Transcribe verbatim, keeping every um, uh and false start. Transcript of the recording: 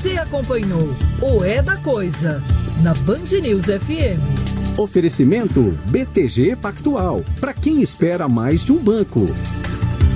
Você acompanhou o É da Coisa na Band News F M. Oferecimento B T G Pactual. Para quem espera mais de um banco.